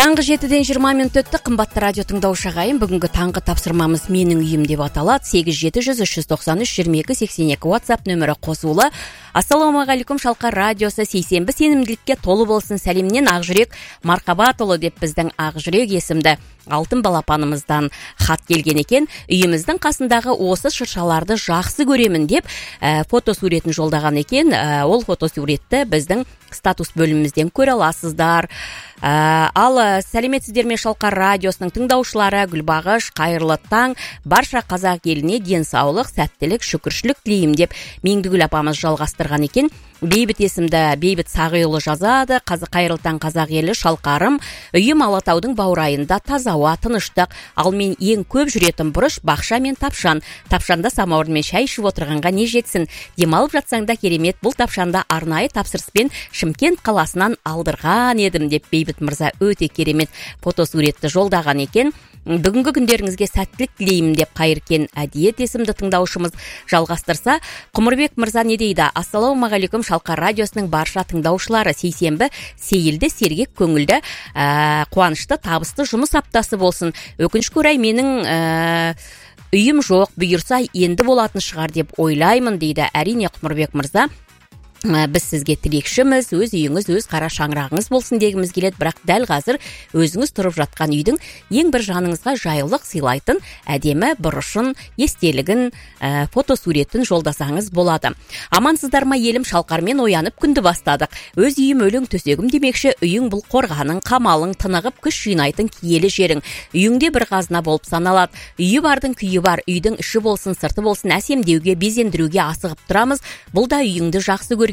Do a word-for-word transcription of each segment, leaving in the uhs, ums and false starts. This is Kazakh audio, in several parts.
Таңғы жетіден жиырма минут өтті. Қымбатты радио тыңдаушы ағайын, бүгінгі таңғы тапсырмамыз менің үйім деп аталады. сегіз жеті жүз үш жүз тоқсан үш жиырма екі сексен екі WhatsApp нөмірі қосулы. Ассалаумағалейкум, Шалқар радиосы сейсенбі сенімділікке толы болсын. Сәлемнен Ақжүрек Марқабатұлы деп біздің Ақжүрек есімді алтын балапанымыздан хат келген екен. Үйіміздің қасындағы осы шыршаларды жақсы көремін деп ә, фотосуретін жолдаған екен. Ә, ол фотосуретті біздің статус бөлімімізден көре аласыздар. Ә, ал сәлеметсіздер ме Шалқар радиосының тыңдаушылары, Гүлбағыш, қайырлы таң, барша қазақ еліне денсаулық, сәттілік, шүкіршілік тілеймін деп Меңдігүл апамыз жалғастырған екен. Бейбіт есімді Бейбіт Сағиұлы жазады. Қазы қайырлы таң қазақ елі, Шалқарым, үйім Алатаудың баурайында, таза ауа, тыныштық. Ал мен ең көп жүретін бұрыш бақша мен тапшан. Тапшанда самауырмен шай ішіп отырғанға не жетсін. Демалып жатсаң да керемет. Бұл тапшанда арнайы тапсырыспен Шымкент қаласынан алдырған едім деп Бейбіт мырза өте керемет фотосуретті жолдаған екен. Бүгінгі күндеріңізге сәттілік тілеймін деп Қайыркен Әдиет есімді тыңдаушымыз жалғастырса, Құмырбек мырза не дейді? Ассалаумағалейкум, Шалқар радиосының барша тыңдаушылары, сейсенбі сейілді, сергек көңілді, ә, қуанышты, табысты жұмыс аптасы болсын. Өкінішке орай менің ә, үйім жоқ, бұйырса енді болатын шығар деп ойлаймын дейді. Әрине Құмырбек мырза, біз сізге тілекшіміз, өз үйіңіз, өз қара шаңырағыңыз болсын дегіміз келеді, бірақ дәл қазір өзіңіз тұрып жатқан үйдің ең бір жаныңызға жайлылық сыйлайтын әдемі бұрышын, естелігін, ә, фотосуретін жолдасаңыз болады. Амансыздар ма елім, Шалқармен оянып күнді бастадық. Өз үйім өлең төсегім демекші, үйің бұл қорғаның, қамалың, тынығып күш жинайтын киелі жерің. Үйіңде бір қазына болып саналады. Үйі бардың күйі бар, үйдің іші болсын, сырты болсын, әсемдеуге, безендіруге асығып тұрамыз. Бұл да үйіңді жақсы көрген.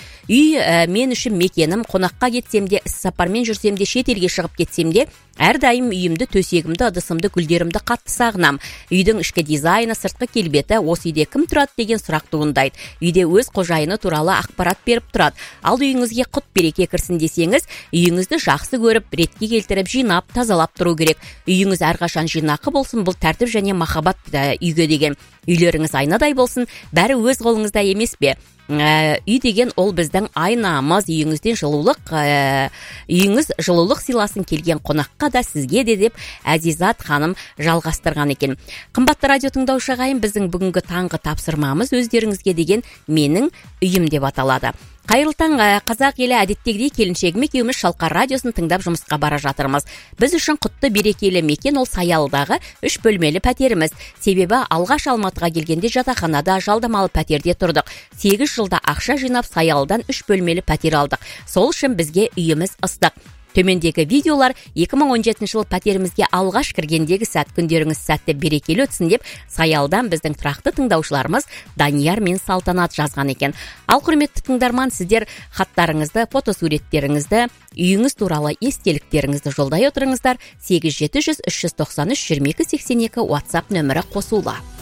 Үй ә, мен үшін мекенім, қонаққа кетсем де, іс сапармен жүрсем де, шетелге шығып кетсем де, әрдайым үйімді, төсегімді, ыдысымды, гүлдерімді қатты сағынам. Үйдің ішкі дизайны, сыртқы келбеті, осы үйде кім тұрады деген сұрақ туындайды. Үйде өз қожайыны туралы ақпарат беріп тұрады. Ал үйіңізге құт береке кірсін десеңіз, үйіңізді жақсы көріп, ретке келтіріп, жинап, тазалап тұру керек. Үйіңіз әрқашан жинақы болсын, бұл тәртіп және махаббат үйге деген. Үйлеріңіз айнадай болсын, бәрі өз қолыңызда емес пе? Ә, үй деген ол біздің айнамыз. Үйіңізден жылулық, ә, үйіңіз жылулық сыйласын келген қонаққа да, сізге де деп Әзизат ханым жалғастырған екен. Қымбатты радио тыңдаушы ағайын, біздің бүгінгі таңғы тапсырмамыз өздеріңізге деген менің үйім деп аталады. Қайырлы таң қазақ елі, әдеттегідей келіншегім екеуміз Шалқар радиосын тыңдап жұмысқа бара жатырмыз. Біз үшін құтты берекелі мекен ол Саялыдағы үш бөлмелі пәтеріміз. Себебі алғаш Алматыға келгенде жатақханада жалдамалы пәтерде тұрдық. сегіз жылда ақша жинап Саялыдан үш бөлмелі пәтер алдық. Сол үшін бізге үйіміз ыстық. Төмендегі видеолар екі мың он жетінші жылы пәтерімізге алғаш кіргендегі сәт. Күндеріңіз сәтті берекелі өтсін деп Саялдан біздің тұрақты тыңдаушыларымыз Данияр мен Салтанат жазған екен. Ал құрметті тыңдарман, сіздер хаттарыңызды, фотосуреттеріңізді, үйіңіз туралы естеліктеріңізді жолдай отырыңыздар. сегіз жеті жүз үш жүз тоқсан үш жиырма екі сексен екі WhatsApp нөмірі қосулы.